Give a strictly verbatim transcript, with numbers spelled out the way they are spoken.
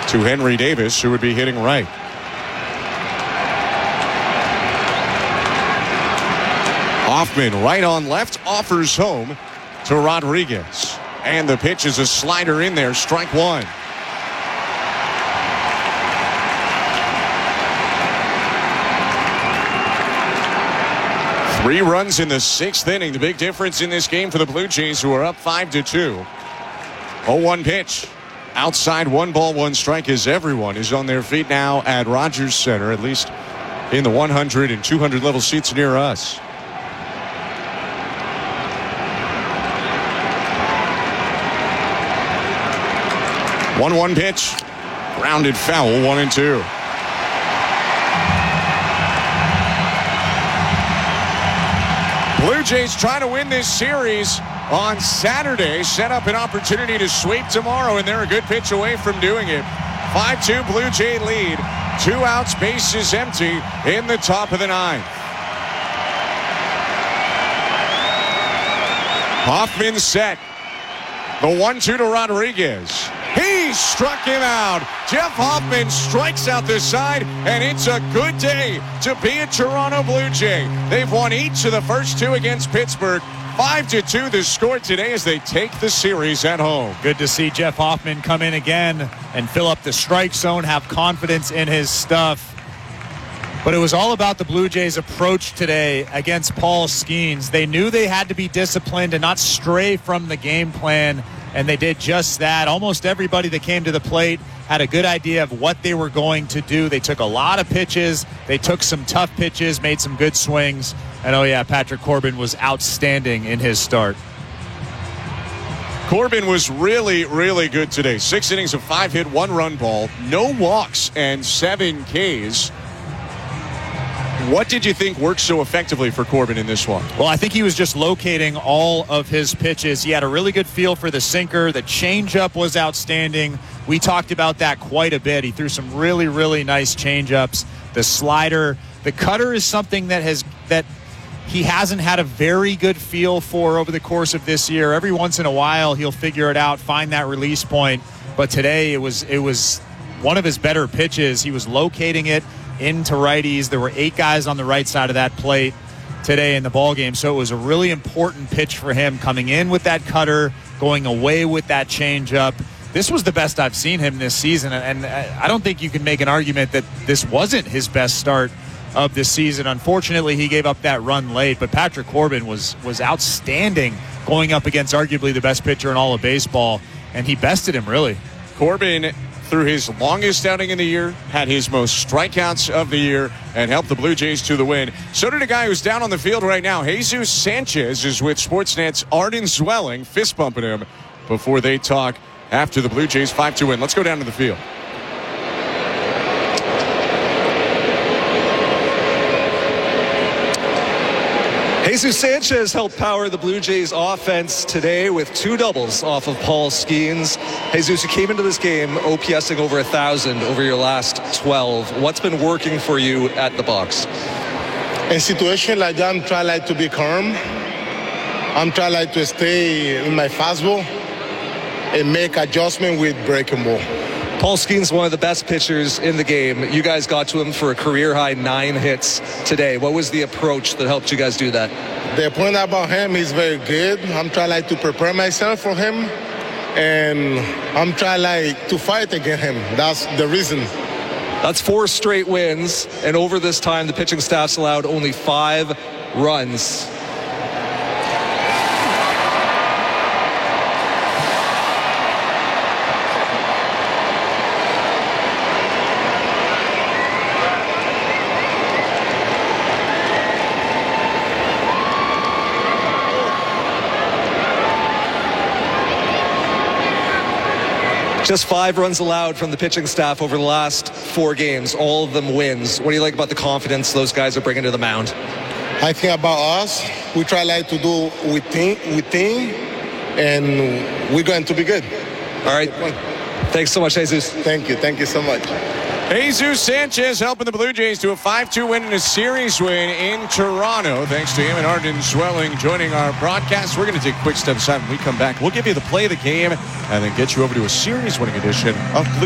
to Henry Davis, who would be hitting right. Hoffman right on left, offers home to Rodriguez. And the pitch is a slider in there, strike one. Three runs in the sixth inning. The big difference in this game for the Blue Jays, who are up five to two. oh one pitch. Outside, one ball, one strike, as everyone is on their feet now at Rogers Center, at least in the one hundred and two hundred level seats near us. one one pitch. Grounded foul, one and two. Blue Jays trying to win this series on Saturday. Set up an opportunity to sweep tomorrow, and they're a good pitch away from doing it. five two Blue Jay lead. Two outs, bases empty in the top of the ninth. Hoffman set. The one two to Rodriguez. He struck him out. Jeff Hoffman strikes out the side, and it's a good day to be a Toronto Blue Jay. They've won each of the first two against Pittsburgh. five to two the score today as they take the series at home. Good to see Jeff Hoffman come in again and fill up the strike zone, have confidence in his stuff. But it was all about the Blue Jays' approach today against Paul Skeens. They knew they had to be disciplined and not stray from the game plan, and they did just that. Almost everybody that came to the plate had a good idea of what they were going to do. They took a lot of pitches. They took some tough pitches, made some good swings. And, oh, yeah, Patrick Corbin was outstanding in his start. Corbin was really, really good today. Six innings of five hit, one run ball, no walks, and seven Ks. What did you think worked so effectively for Corbin in this one? Well, I think he was just locating all of his pitches. He had a really good feel for the sinker. The changeup was outstanding. We talked about that quite a bit. He threw some really, really nice changeups. The slider, the cutter is something that has that he hasn't had a very good feel for over the course of this year. Every once in a while, he'll figure it out, find that release point. But today, it was it was one of his better pitches. He was locating it into righties. There were eight guys on the right side of that plate today in the ball game, so it was a really important pitch for him, coming in with that cutter, going away with that changeup. This was the best I've seen him this season, and I don't think you can make an argument that this wasn't his best start of this season. Unfortunately, he gave up that run late, but Patrick Corbin was was outstanding going up against arguably the best pitcher in all of baseball, and he bested him, really. Corbin, through his longest outing in the year, had his most strikeouts of the year, and helped the Blue Jays to the win. So did a guy who's down on the field right now. Jesus Sanchez is with Sportsnet's Arden Zwelling, fist bumping him before they talk after the Blue Jays five two win. Let's go down to the field. Jesus Sanchez helped power the Blue Jays offense today with two doubles off of Paul Skeens. Jesus, you came into this game OPSing over one thousand over your last twelve. What's been working for you at the box? In situation like that, I'm trying like to be calm. I'm trying like to stay in my fastball and make adjustment with breaking ball. Paul Skeens, one of the best pitchers in the game. You guys got to him for a career-high nine hits today. What was the approach that helped you guys do that? The point about him, he's very good. I'm trying like to prepare myself for him, and I'm trying like to fight against him. That's the reason. That's four straight wins, and over this time, the pitching staff's allowed only five runs. Just five runs allowed from the pitching staff over the last four games, all of them wins. What do you like about the confidence those guys are bringing to the mound? I think about us, we try like to do with team, with team, and we're going to be good. All right. Thanks so much, Jesus. Thank you. Thank you so much. Jesus Sanchez helping the Blue Jays to a five two win and a series win in Toronto. Thanks to him and Arden Zwelling joining our broadcast. We're going to take a quick step aside. When we come back, we'll give you the play of the game and then get you over to a series winning edition of Blue